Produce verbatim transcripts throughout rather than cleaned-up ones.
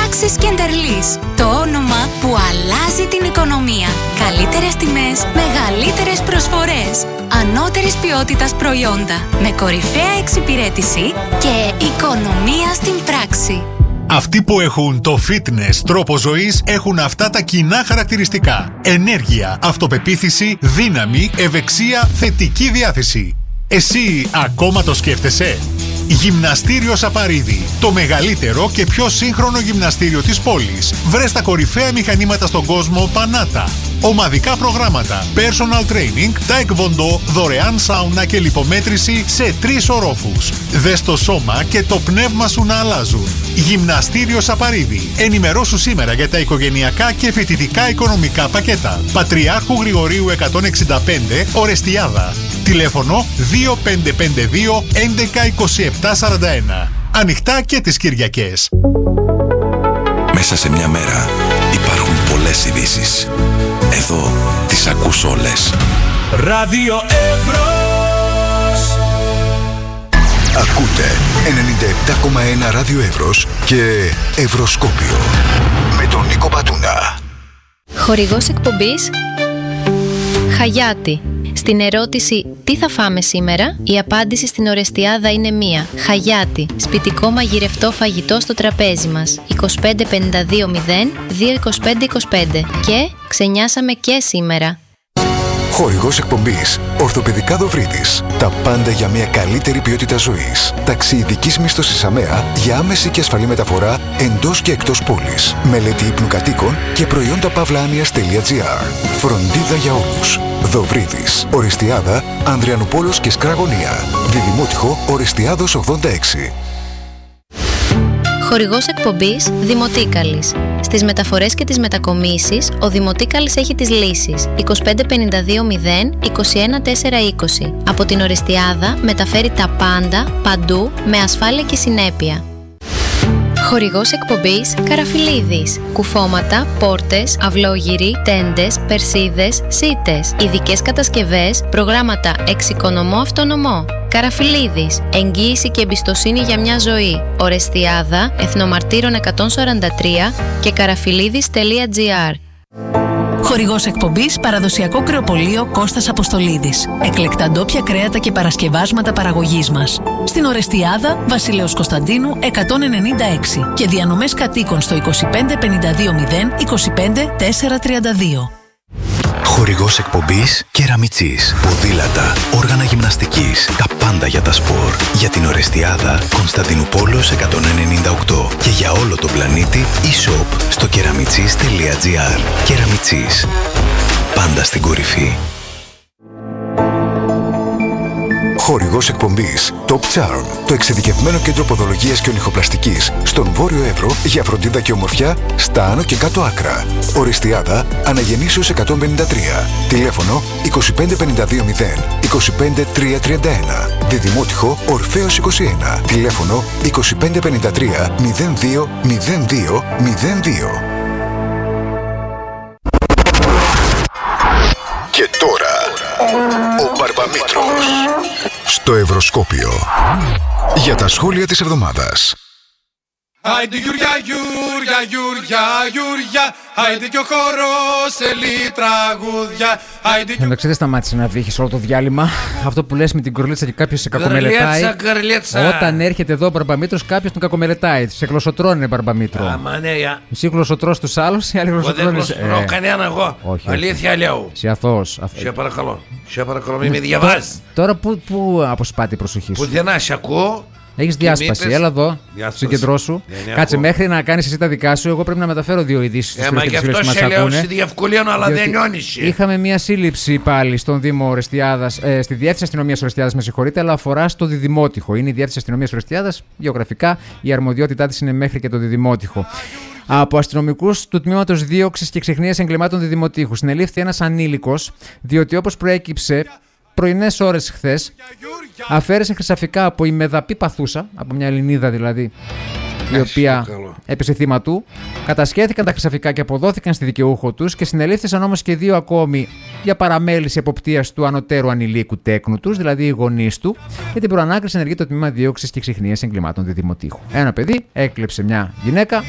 Πράξεις Κεντερλής. Το όνομα που αλλάζει την οικονομία. Καλύτερες τιμές, μεγαλύτερες προσφορές, ανώτερης ποιότητας προϊόντα, με κορυφαία εξυπηρέτηση και οικονομία στην πράξη. Αυτοί που έχουν το fitness τρόπο ζωής έχουν αυτά τα κοινά χαρακτηριστικά. Ενέργεια, αυτοπεποίθηση, δύναμη, ευεξία, θετική διάθεση. Εσύ ακόμα το σκέφτεσαι? Γυμναστήριο Σαπαρίδη. Το μεγαλύτερο και πιο σύγχρονο γυμναστήριο της πόλης. Βρες τα κορυφαία μηχανήματα στον κόσμο Πανάτα. Ομαδικά προγράμματα, personal training, taekwondo, δωρεάν σάουνα και λιπομέτρηση σε τρεις ορόφους. Δες το σώμα και το πνεύμα σου να αλλάζουν. Γυμναστήριο Σαπαρίδη. Ενημερώσου σήμερα για τα οικογενειακά και φοιτητικά οικονομικά πακέτα. Πατριάρχου Γρηγορίου εκατόν εξήντα πέντε, Ορεστιάδα. Τηλέφωνο δύο πέντε πέντε δύο έντεκα είκοσι επτά σαράντα ένα. Ανοιχτά και τις Κυριακές. Μέσα σε μια μέρα υπάρχουν πολλές ειδήσεις. Εδώ τις ακούς όλες. Ράδιο Εύρος. Ακούτε ενενήντα επτά κόμμα ένα Ράδιο Εύρος και Ευρωσκόπιο με τον Νίκο Πατούνα. Χορηγός εκπομπής Χαγιάτη. Στην ερώτηση «Τι θα φάμε σήμερα?», η απάντηση στην Ορεστιάδα είναι μία. Χαγιάτη. Σπιτικό μαγειρευτό φαγητό στο τραπέζι μας. είκοσι πέντε πενήντα δύο μηδέν δύο είκοσι πέντε είκοσι πέντε. Και ξενιάσαμε και σήμερα. Χορηγός εκπομπής Ορθοπαιδικά Δοβρίδης. Τα πάντα για μια καλύτερη ποιότητα ζωής. Ταξιειδικής μίσθωσης ΑΜΕΑ για άμεση και ασφαλή μεταφορά εντός και εκτός πόλης. Μελέτη ύπνου κατοίκων και προϊόντα παύλα-άνοιας.gr. Φροντίδα για όλους. Δοβρίδης. Ορεστιάδα, Ανδριανούπολος και Σκραγωνία. Διδημότυχο Ορεστιάδος ογδόντα έξι. Χορηγός εκπομπής Δημοτίκαλης. Στις μεταφορές και τις μετακομίσεις, ο Δημοτίκαλης έχει τις λύσεις. είκοσι πέντε πενήντα δύο μηδέν είκοσι ένα τέσσερα είκοσι. Από την Ορεστιάδα μεταφέρει τα πάντα, παντού, με ασφάλεια και συνέπεια. Χορηγός εκπομπής Καραφιλίδης. Κουφώματα, πόρτες, αυλόγυροι, τέντες, περσίδες, σίτες. Ειδικές κατασκευές, προγράμματα εξοικονομώ αυτονομώ. Καραφιλίδης. Εγγύηση και εμπιστοσύνη για μια ζωή. Ορεστιάδα, Εθνομαρτύρων εκατόν σαράντα τρία και καραφιλίδης τελεία τζι άρ. Χορηγός εκπομπής Παραδοσιακό Κρεοπωλείο Κώστας Αποστολίδης. Εκλεκτά ντόπια κρέατα και παρασκευάσματα παραγωγής μας. Στην Ορεστιάδα, Βασιλέως Κωνσταντίνου εκατόν ενενήντα έξι και διανομές κατοίκων στο είκοσι πέντε πενήντα δύο μηδέν είκοσι πέντε τέσσερα τριάντα δύο. Χορηγός εκπομπής Κεραμιτσής. Ποδήλατα, όργανα γυμναστικής, τα πάντα για τα σπορ. Για την Ορεστιάδα, Κωνσταντινούπολος εκατόν ενενήντα οκτώ και για όλο τον πλανήτη e-shop στο κεραμιτσής τελεία τζι άρ. Κεραμιτσής. Πάντα στην κορυφή. Χορηγός εκπομπής Top Charm, το εξειδικευμένο κέντρο ποδολογίας και ονυχοπλαστικής στον Βόρειο Εύρο για φροντίδα και ομορφιά στα άνω και κάτω άκρα. Ορεστιάδα, Αναγεννήσεως εκατόν πενήντα τρία. Τηλέφωνο είκοσι πέντε πενήντα δύο μηδέν είκοσι πέντε τριακόσια τριάντα ένα. Διδημότυχο Ορφέως είκοσι ένα. Τηλέφωνο είκοσι πέντε πενήντα τρία μηδέν δύο μηδέν δύο μηδέν δύο. Και τώρα ο Μπαρμπαμήτρος στο Ευρωσκόπιο για τα σχόλια της εβδομάδας. Άιντε Γιουριά, Γιουριά, Γιουριά, Γιουριά, άιντε και ο χορός ελί τραγούδια. Εντάξει, δεν σταμάτησε να βύχεις όλο το διάλειμμα. Αυτό που λες με την κορλίτσα και κάποιος σε κακομελετάει. Κορλίτσα, κορλίτσα. Όταν έρχεται εδώ ο Μπαρμπαμήτρος, κάποιος τον κακομελετάει. Σε γλωσσοτρώνει, Μπαρμπαμήτρο. Άμα ναι, για. Εσύ γλωσσοτρώς τους άλλους, οι άλλοι γλωσσοτρώνεις. Εγώ δεν γλωσσοτρώ κανένα εγώ. Όχι, αλήθεια λέω. Σε αθώος. Σε παρακαλώ. Σε παρακαλώ, μην με διαβάζεις. Τώρα πού αποσπάται η προσοχή σου? Πουθενά σε ακούω. Έχεις διάσπαση, έλα εδώ, συγκεντρώσου. Ναι, ναι, Κάτσε ακούω. Μέχρι να κάνεις εσύ τα δικά σου. Εγώ πρέπει να μεταφέρω δύο ειδήσεις στους Ε, μα φίλους γι' και τις αυτό φίλες που σε μας λέω, ακούνε. σε διευκολύνω, αλλά δεν νιώνεις. Είχαμε μια σύλληψη πάλι στον Δήμο Ορεστιάδας, ε, στη Διεύθυνση Αστυνομίας Ορεστιάδας, με συγχωρείτε, αλλά αφορά στο Διδημότυχο. Είναι η Διεύθυνση Αστυνομίας Ορεστιάδας, γεωγραφικά η αρμοδιότητά της είναι μέχρι και το Διδημότυχο. Από αστυνομικούς του Τμήματος Δίωξης και Ξεχνίας Εγκλημάτων Διδημοτύχου συνελήφθη ένας ανήλικος, διότι όπως προέκυψε πρωινές ώρες χθες, αφαίρεσε χρυσαφικά από η μεδαπή παθούσα, από μια Ελληνίδα δηλαδή, η οποία έπεσε θύμα του. Κατασχέθηκαν τα χρυσαφικά και αποδόθηκαν στη δικαιούχο τους και συνελήφθησαν όμως και δύο ακόμη για παραμέληση εποπτείας του ανωτέρου ανηλίκου τέκνου τους, δηλαδή οι γονείς του. Για την προανάκριση ενεργεί το Τμήμα Δίωξης και Ξεχνίας Εγκλημάτων Διδημοτύχου. Ένα παιδί έκλεψε μια γυναίκα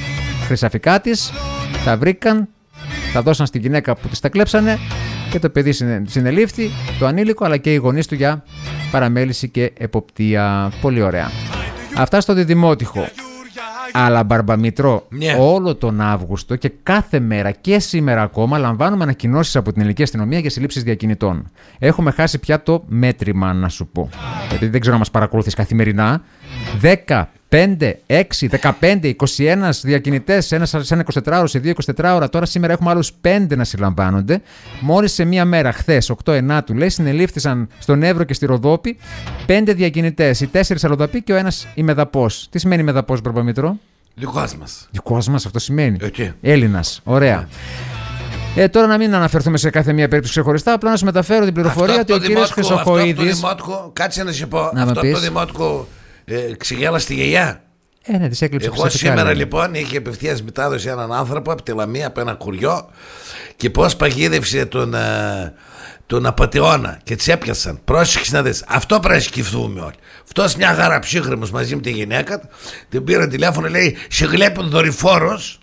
χρυσαφικά της, τα βρήκαν, τα δώσαν στη γυναίκα που της τα κλέψανε και το παιδί συνελήφθη, το ανήλικο, αλλά και οι γονείς του για παραμέληση και εποπτεία. Πολύ ωραία. Αυτά στο Διδημότυχο. Αλλά Μπαρμπαμήτρο, yeah. όλο τον Αύγουστο και κάθε μέρα και σήμερα ακόμα λαμβάνουμε ανακοινώσεις από την ελληνική αστυνομία για συλλήψεις διακινητών. Έχουμε χάσει πια το μέτρημα, να σου πω. Γιατί δεν ξέρω να μας παρακολουθείς καθημερινά. δέκα, πέντε, έξι, δεκαπέντε, είκοσι ένα διακινητές ένα, σε ένα εικοσιτετράωρο, σε δύο εικοσιτετράωρα. Τώρα σήμερα έχουμε άλλους πέντε να συλλαμβάνονται. Μόλις σε μία μέρα, χθες, οκτώ εννιά λέει, συνελήφθησαν στον Εύρο και στη Ροδόπη πέντε διακινητές. Οι τέσσερις αλλοδαποί και ο ένας ημεδαπός. Τι σημαίνει ημεδαπός, Μπαρμπαμήτρο? Δικός μας. Δικός μας, αυτό σημαίνει. Okay. Έλληνας. Ωραία. Ε, τώρα να μην αναφερθούμε σε κάθε μία περίπτωση ξεχωριστά, απλά να σου μεταφέρω την πληροφορία ότι ο κύριος Χρυσοχοΐδης. Κάτσε να σε πω, να αυτό το δημότικο ε, ξεγέλα στη γιαγιά. Ε, ναι, της έκλειψε. Εγώ σήμερα λέει. Λοιπόν είχε απευθείας μετάδοση έναν άνθρωπο από τη Λαμία, από ένα χωριό, και πώς παγίδευσε τον, ε, τον απατεώνα και τις έπιασαν. Πρόσεξε να δεις. Αυτό πρέπει να σκεφτούμε όλοι. Αυτός μια χαρά ψύχρεμος μαζί με τη γυναίκα, την πήραν τηλέφωνο, λέει: σε γλέπουν δορυφόρος.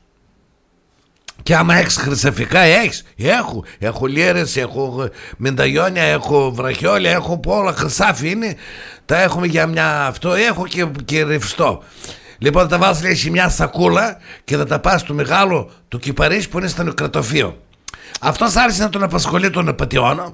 Και άμα έχεις χρυσαφικά, έχεις. Έχω. Έχω λίρες, έχω μενταγιόνια, έχω βραχιόλια, έχω όλα χρυσάφι είναι. Τα έχουμε για μια αυτό. Έχω και, και ρευστό. Λοιπόν, θα τα βάζεις, λέει, σε μια σακούλα και θα τα πας στο μεγάλο του Κυπαρίσι που είναι στο νεκρατοφείο. Αυτός άρχισε να τον απασχολεί τον απατεώνα,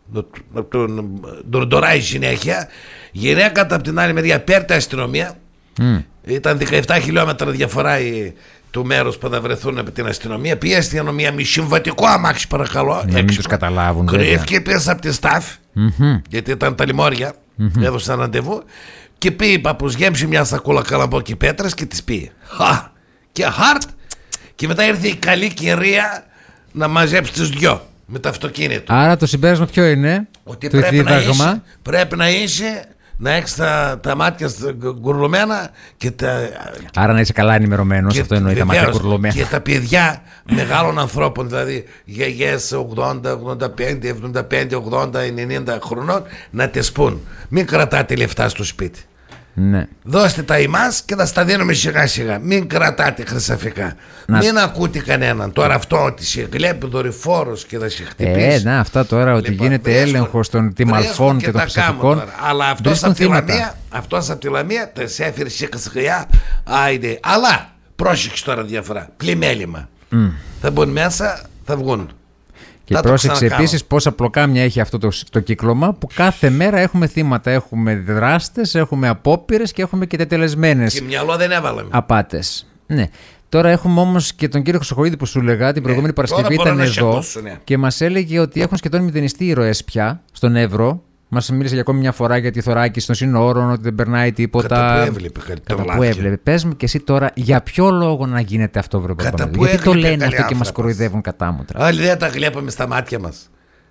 να τον ντορντοράει συνέχεια. Γυναίκα από την άλλη μεριά πέρτε αστυνομία. Mm. Ήταν δεκαεπτά χιλιόμετρα διαφορά η, του μέρους που θα βρεθούν από την αστυνομία. Πήγε στην αστυνομία με συμβατικό αμάξι, παρακαλώ. Να μην τους καταλάβουν. Κρύφηκε πίσω από τη σταφ, mm-hmm. γιατί ήταν τα λιμόρια. Mm-hmm. Έδωσαν ραντεβού και πήγε η παππούς, γέμψε μια σακούλα καλαμπό και πέτρες και τις πήγε. Χα! Και χαρτ. Και μετά ήρθε η καλή κυρία να μαζέψει τις δυο με το αυτοκίνητο. Άρα το συμπέρασμα ποιο είναι? Ότι πρέπει να, είσαι, πρέπει να είσαι, να έχεις τα, τα μάτια κουρλωμένα και τα... Άρα να είσαι καλά ενημερωμένος, αυτό εννοεί, τα μάτια κουρλωμένα. Και τα παιδιά μεγάλων ανθρώπων, δηλαδή γιαγιές ογδόντα, ογδόντα πέντε, εβδομήντα πέντε, ογδόντα, ενενήντα χρονών, να τις πούν. Μην κρατάτε λεφτά στο σπίτι. Ναι. Δώστε τα εμάς και θα στα δίνουμε σιγά σιγά. Μην κρατάτε χρυσαφικά. Να... Μην ακούτε κανέναν. Τώρα αυτό ότι σε γλέπει δορυφόρος και θα σε χτυπήσει. Ε, να, αυτά τώρα ότι λοιπόν, γίνεται έλεγχος των τιμαλφών και, και των χρυσαφικών. Αλλά αυτός από τη Λαμία, αυτός από τη Λαμία τα έφερε σε κασχιά. Άιντε. Αλλά πρόσεξε τώρα διαφορά. Πλημέλημα. Mm. Θα μπουν μέσα, θα βγουν. Και πρόσεξε επίσης πόσα πλοκάμια έχει αυτό το, το κύκλωμα, που κάθε μέρα έχουμε θύματα. Έχουμε δράστες, έχουμε απόπειρες και έχουμε και τετελεσμένες. Και μυαλό δεν έβαλαμε. Απάτες. Ναι. Τώρα έχουμε όμως και τον κύριο Χρυσοχοΐδη που σου λέγα την προηγούμενη ναι, Παρασκευή ήταν εδώ ακούσω, ναι. και μας έλεγε ότι έχουν σχεδόν μηδενιστεί οι ροές πια στον Εύρο. Μας μίλησε για ακόμη μια φορά για τη θωράκιση των συνόρων, ότι δεν περνάει τίποτα. Κατά που έβλεπε. Κατά που έβλεπε. Πες μου και εσύ τώρα για ποιο λόγο να γίνεται αυτό, βρε Παπαδόπουλο? Γιατί το λένε αυτό και μας κοροϊδεύουν κατάμουτρα. Άλλοι δεν τα βλέπαμε στα μάτια μας.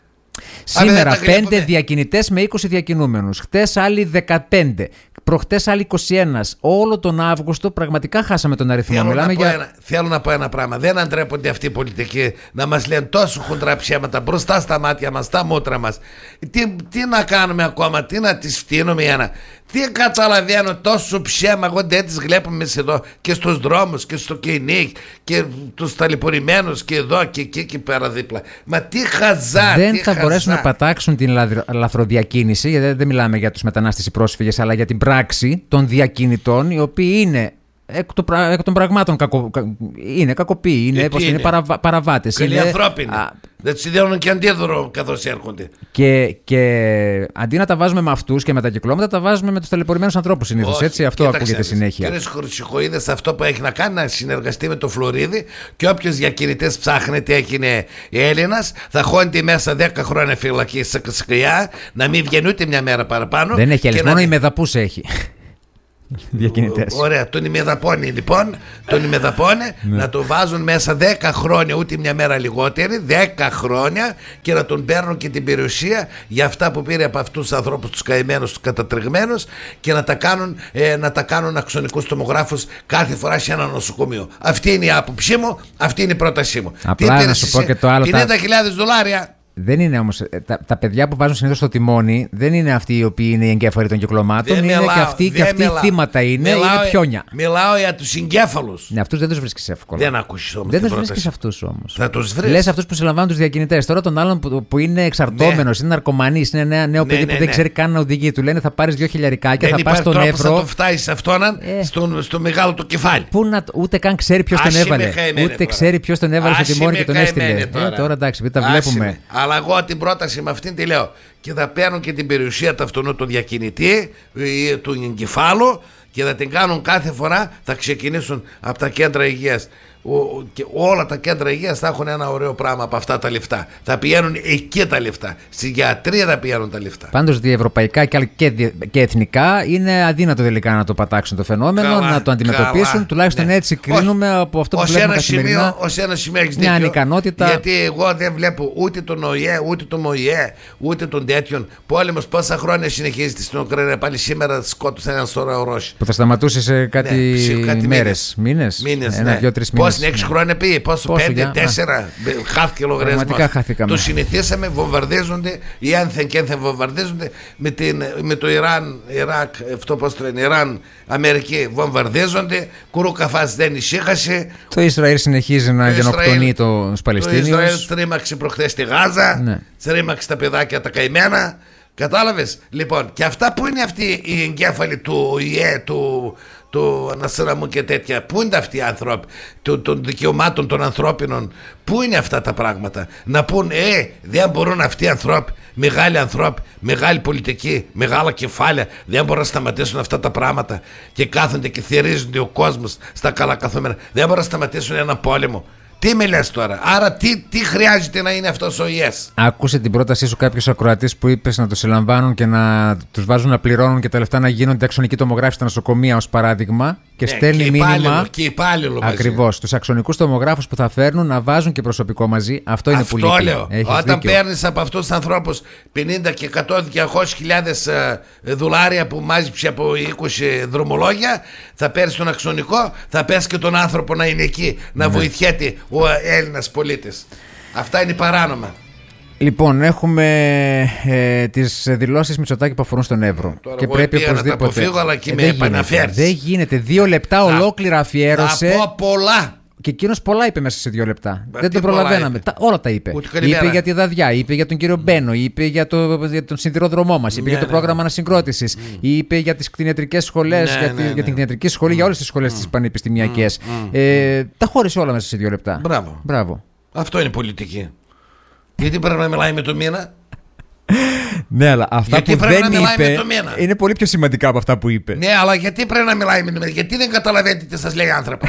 Σήμερα πέντε διακινητές με είκοσι διακινούμενους. Χτες άλλοι δεκαπέντε. Προχτές άλλοι είκοσι ένα. Όλο τον Αύγουστο πραγματικά χάσαμε τον αριθμό. Θέλω, Μιλάμε να, για... ένα, θέλω να πω ένα πράγμα. Δεν αντρέπονται αυτοί οι πολιτικοί να μας λένε τόσο χοντρά ψέματα μπροστά στα μάτια μας, στα μούτρα μας. Τι, τι να κάνουμε ακόμα, τι να τις φτύνουμε ένα. Τι καταλαβαίνω τόσο ψέμα. Εγώ δεν τις βλέπουμε εδώ και στους δρόμους και στο κυνήγ και τους ταλαιπωρημένους και εδώ και εκεί και πέρα δίπλα. Μα τι χαζά. Δεν τι θα χαζά. μπορέσουν να πατάξουν την λαθροδιακίνηση, γιατί δεν μιλάμε για τους μετανάστες ή πρόσφυγες, αλλά για την πράξη των διακινητών, οι οποίοι είναι εκ, το, εκ των πραγμάτων κακο, είναι κακοποιοί, είναι, είναι? είναι παραβα, παραβάτες. Είναι ανθρώπινοι. Δεν τους δίνουν και αντίδωρο καθώς έρχονται. Και, και αντί να τα βάζουμε με αυτούς και με τα κυκλώματα, τα βάζουμε με τους ταλαιπωρημένους ανθρώπους συνήθως. Έτσι, αυτό ακούγεται συνέχεια. Κύριε Χρυσοχοΐδης, αυτό που έχει να κάνει να συνεργαστεί με το Φλωρίδη και όποιος διακινητές ψάχνεται έγινε Έλληνας, θα χώνεται μέσα δέκα χρόνια φυλακή σε σκιά, να μην βγαίνει ούτε μια μέρα παραπάνω. Δεν έχει Έλληνες, μόνο να... η Μεδαπούς έχει. Διακινητές. Ωραία, τον ημεδαπώνει λοιπόν, τον ημεδαπώνει να τον βάζουν μέσα δέκα χρόνια, ούτε μια μέρα λιγότερη, δέκα χρόνια, και να τον παίρνουν και την περιουσία για αυτά που πήρε από αυτούς τους ανθρώπους, τους καημένους, τους κατατριγμένους, και να τα κάνουν, ε, να τα κάνουν αξονικούς τομογράφους κάθε φορά σε ένα νοσοκομείο. Αυτή είναι η άποψή μου, αυτή είναι η πρότασή μου. Απλά να σου πω και το άλλο. πενήντα χιλιάδες δολάρια. Δεν είναι όμως. Τα, τα παιδιά που βάζουν συνήθως στο τιμόνι δεν είναι αυτοί οι οποίοι είναι οι εγκέφαλοι των κυκλωμάτων. Δεν είναι μιλάω, και αυτοί, και αυτοί οι θύματα είναι. Μιλάω, είναι πιόνια. Μιλάω για τους εγκέφαλους. Ναι, αυτούς δεν τους βρίσκεις εύκολα. Δεν ακούσεις όμως. Δεν τους βρίσκεις αυτούς όμως. Θα τους βρεις. Λες αυτούς που συλλαμβάνουν τους διακινητές. Τώρα τον άλλον που, που είναι εξαρτώμενος, ναι. είναι ναρκωμανής, είναι νέο, νέο ναι, παιδί ναι, που ναι. δεν ξέρει καν να οδηγεί. Του λένε θα πάρεις δύο χιλιαρικάκια, θα πας στον Εύρο. Θα το φτάσει αυτόν ε. στο, στο μεγάλο το κεφάλι. Πού να, ούτε καν ξέρει ποιος τον έβαλε. Ούτε ξέρει ποιος τον έβαλε στο τιμόνι και τον έστειλε. Τώρα εντάξει, τα βλέπουμε. Αλλά εγώ την πρόταση με αυτήν τη λέω. Και θα παίρνουν και την περιουσία του αυτού του διακινητή ή του εγκεφάλου και θα την κάνουν κάθε φορά. Θα ξεκινήσουν από τα κέντρα υγείας. Ο, και όλα τα κέντρα υγείας θα έχουν ένα ωραίο πράγμα από αυτά τα λεφτά. Θα πηγαίνουν εκεί τα λεφτά. Στη γιατρία θα πηγαίνουν τα λεφτά. Πάντως διευρωπαϊκά και, και, και εθνικά είναι αδύνατο τελικά να το πατάξουν το φαινόμενο, καλά, να το αντιμετωπίσουν. Καλά, τουλάχιστον ναι. έτσι κρίνουμε ως, από αυτό που βλέπουμε καθημερινά. Ως ένα σημείο έχεις μια ανικανότητα. Γιατί εγώ δεν βλέπω ούτε τον ΟΗΕ, ούτε τον ΜΟΗΕ, ούτε τον τέτοιον. Πόλεμος πόσα χρόνια συνεχίζεται στην Ουκρανία. Πάλι σήμερα σκότωσαν έναν σωρό Ρώσοι. Που θα σταματούσε σε κάτι, ναι, μέρες, μήνες. Μήνες, ένα, ναι. δύο, τρεις μήνες. Πώς έξι χρόνια πήγε, πόσο, πέντε, τέσσερα, χάθηκε ο λογαριασμός. Το συνηθίσαμε, βομβαρδίζονται, οι άνθεν και ένθεν βομβαρδίζονται με, την, με το Ιράν, Ιράκ, αυτό πώς το λένε, Ιράν, Αμερική βομβαρδίζονται, Κουρούκαφάς δεν ησύχασε. Το Ισραήλ συνεχίζει να γενοκτονεί τους Παλαιστίνιους. Το Ισραήλ στρίμαξε προχθές στη Γάζα, ναι. στρίμαξε τα παιδάκια τα καημένα. Κατάλαβες, λοιπόν, και αυτά που είναι αυτοί οι εγκέφαλοι του ΟΗΕ, του, του Ανασύραμου και τέτοια, πού είναι αυτοί οι άνθρωποι, του, των δικαιωμάτων των ανθρώπινων, πού είναι αυτά τα πράγματα, να πούν, ε, δεν μπορούν αυτοί οι ανθρώποι, μεγάλοι ανθρώποι, μεγάλη πολιτική, μεγάλα κεφάλαια, δεν μπορούν να σταματήσουν αυτά τα πράγματα και κάθονται και θερίζονται ο κόσμος στα καλά καθόμενα, δεν μπορούν να σταματήσουν ένα πόλεμο. Τι με λες τώρα, άρα τι, τι χρειάζεται να είναι αυτός ο ΙΕΣ. Άκουσε την πρότασή σου κάποιος ακροατής που είπες να τους συλλαμβάνουν και να τους βάζουν να πληρώνουν και τα λεφτά να γίνονται αξονική τομογράφηση στα νοσοκομεία ως παράδειγμα και ναι, στέλνει και μήνυμα. Και υπάλληλο μαζί. Ακριβώς. Τους αξονικούς τομογράφους που θα φέρνουν να βάζουν και προσωπικό μαζί. Αυτό είναι αυτό που λείπει. Λέω. Όταν παίρνεις από αυτούς τους ανθρώπους πενήντα και εκατό διακόσιες χιλιάδες δολάρια που μάζεψε από είκοσι δρομολόγια, θα παίρνεις τον αξονικό, θα πες και τον άνθρωπο να είναι εκεί, να ναι. βοηθιέται ο Έλληνας πολίτης. Αυτά είναι παράνομα. Λοιπόν, έχουμε ε, τις δηλώσεις Μητσοτάκη που αφορούν στον Εύρο. Τώρα και πρέπει οπωσδήποτε. Να τα αποφύγω, αλλά και ε, με επαναφέρεις. Δεν γίνεται. Δύο λεπτά θα, ολόκληρα αφιέρωσε. Θα πω πολλά. Και εκείνος πολλά είπε μέσα σε δύο λεπτά. Μα δεν το προλαβαίναμε. Τα, όλα τα είπε. Είπε για τη Δαδιά, είπε για τον κύριο Μπένο, είπε για, το, για τον σιδηρόδρομό μας, είπε ναι, για το ναι. πρόγραμμα ανασυγκρότησης, mm. είπε για τις κτηνιατρικές σχολές, ναι, για, τη, ναι, ναι. για την κτηνιατρική σχολή, mm. για όλες τις σχολές mm. τις πανεπιστημιακές. Mm. Ε, τα χώρισε όλα μέσα σε δύο λεπτά. Μπράβο. Μπράβο. Αυτό είναι πολιτική. Γιατί πρέπει να μιλάει με το μήνα. Ναι, αλλά αυτά γιατί που δεν είπε είναι πολύ πιο σημαντικά από αυτά που είπε. Ναι, αλλά γιατί πρέπει να μιλάει με το μήνα, γιατί δεν καταλαβαίνετε τι σας λέει άνθρωπος.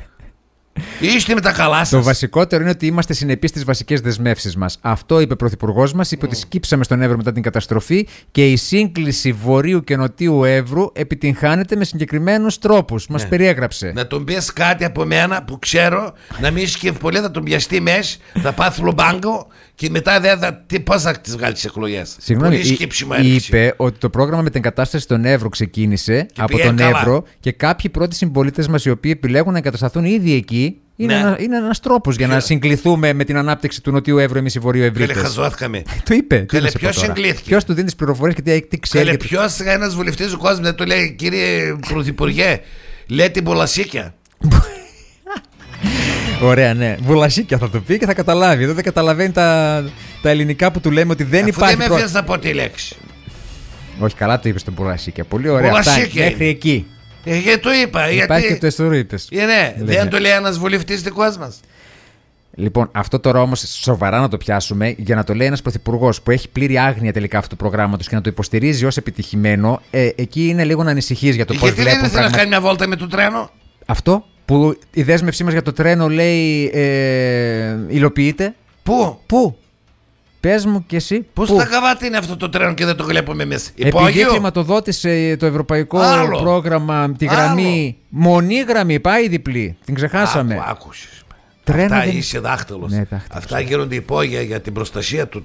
Είστε με τα καλά σας. Το βασικότερο είναι ότι είμαστε συνεπείς στις βασικές δεσμεύσεις μας. Αυτό είπε ο Πρωθυπουργός μας. Είπε mm. ότι σκύψαμε στον Εύρο μετά την καταστροφή και η σύγκληση βορείου και νοτίου Εύρου επιτυγχάνεται με συγκεκριμένους τρόπους. Μας ναι. περιέγραψε. Να τον πεις κάτι από μένα που ξέρω, να μην είσαι πολύ, θα τον πιαστεί μέση, θα πάθει λομπάγκο και μετά δεν θα. Τι, πώς θα τις βγάλει τις εκλογές. Συγγνώμη, είπε ότι το πρόγραμμα με την κατάσταση στον Εύρο ξεκίνησε και από τον καλά. Εύρο και κάποιοι πρώτοι συμπολίτες μας οι οποίοι επιλέγουν να εγκατασταθούν ήδη εκεί. Είναι, ναι. ένα, είναι ένας τρόπος για να συγκληθούμε με την ανάπτυξη του Νοτιού Εύρου εμείς οι Βορειοευρύτες. Καλέ χαζόθηκαμε. Το είπε. Καλέ ποιος συγκλήθηκε. Ποιος του δίνει τις πληροφορίες και τι, τι ξέρει. Καλέ ποιος ένας βουλευτής του κόσμου δεν το λέει, κύριε Πρωθυπουργέ, λέει την Μπολασίκια. Ωραία, ναι. Βουλασίκια θα το πει και θα καταλάβει. Εδώ δεν καταλαβαίνει τα, τα ελληνικά που του λέμε ότι δεν αφού υπάρχει. Δεν με αφήνεις να πω τη λέξη. Όχι, καλά το είπες τον Μπουλασίκια. Πολύ ωραία. Αυτά, μέχρι εκεί. Ε, γιατί το είπα. Υπάρχει γιατί... και το εστορού είπες. Ε, ναι, δεν το λέει ένας βουλευτής δικός μας. Λοιπόν, αυτό τώρα όμως σοβαρά να το πιάσουμε, για να το λέει ένας πρωθυπουργός που έχει πλήρη άγνοια τελικά αυτού του προγράμματος και να το υποστηρίζει ως επιτυχημένο, ε, εκεί είναι λίγο να ανησυχείς για το πώς βλέπουν. Γιατί δεν ήθελε να κάνει μια βόλτα με το τρένο. Αυτό που η δέσμευσή μας για το τρένο λέει ε, υλοποιείται. Πού? Πού? Πες μου κι εσύ. Πώς τα καβάται είναι αυτό το τρένο και δεν το βλέπουμε εμείς. Επειδή χρηματοδότησε το ευρωπαϊκό άλλο πρόγραμμα τη γραμμή. Μονή γραμμή, πάει διπλή. Την ξεχάσαμε. Άκου, άκουσες. Αυτά δεν... είσαι δάχτυλος. Ναι, αυτά γίνονται υπόγεια για την προστασία του